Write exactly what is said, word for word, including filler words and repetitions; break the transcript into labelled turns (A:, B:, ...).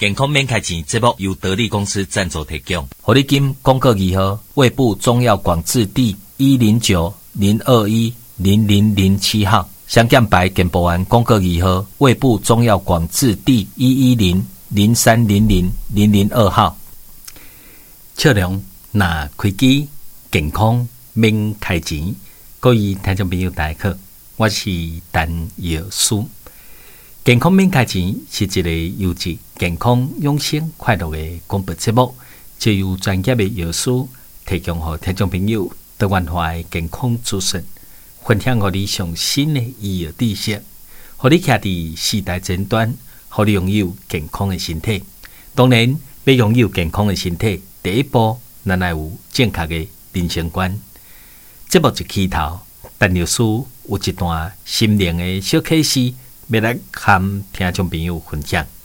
A: 健康免开钱节目由得力公司赞助提供。
B: 活力金广告二号，胃部中药广治第一零九零二一零零零七号，香港白健保丸广告二号，胃部中药广治第一一零零三零零零零二号。测量那开机健康免开钱，各位听众朋友大家好，我是陈药师。健康免开钱是一个优质、健康、养生、快乐的广播节目，借由专业的药师提供给听众朋友多元化的健康资讯，分享给你上新的医药知识，让你徛伫时代前端，让你拥有健康的身体。当然，要拥有健康的身体，第一步咱要有正确的人生观。节目一开头，陈药师有一段心灵的小启示。要来和听众朋友分享。